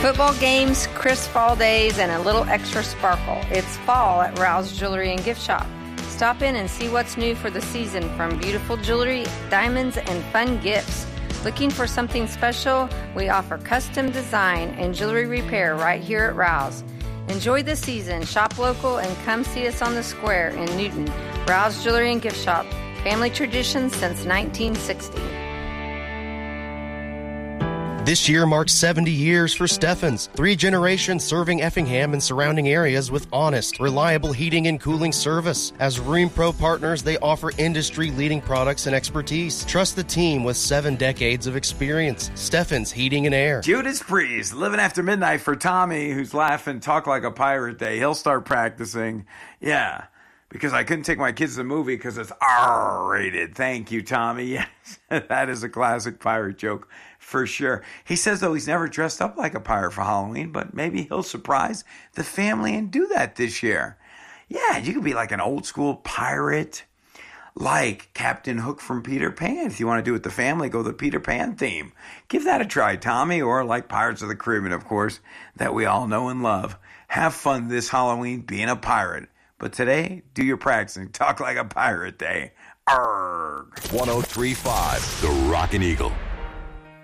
Football games, crisp fall days, and a little extra sparkle. It's fall at Rouse Jewelry and Gift Shop. Stop in and see what's new for the season, from beautiful jewelry, diamonds, and fun gifts. Looking for something special? We offer custom design and jewelry repair right here at Rouse. Enjoy the season, shop local, and come see us on the square in Newton. Rouse Jewelry and Gift Shop. Family tradition since 1960. This year marks 70 years for Steffens. 3 generations serving Effingham and surrounding areas with honest, reliable heating and cooling service. As Rheem Pro partners, they offer industry-leading products and expertise. Trust the team with 7 decades of experience. Steffens Heating and Air. Judas Priest, Living After Midnight for Tommy, who's laughing, Talk Like a Pirate Day. He'll start practicing. Yeah. Because I couldn't take my kids to the movie because it's R-rated. Thank you, Tommy. Yes, that is a classic pirate joke for sure. He says, though, he's never dressed up like a pirate for Halloween, but maybe he'll surprise the family and do that this year. Yeah, you could be like an old school pirate, like Captain Hook from Peter Pan. If you want to do it with the family, go the Peter Pan theme. Give that a try, Tommy, or like Pirates of the Caribbean, of course, that we all know and love. Have fun this Halloween being a pirate. But today, do your practicing. Talk like a pirate day. Arrgh. 103.5, The Rockin' Eagle.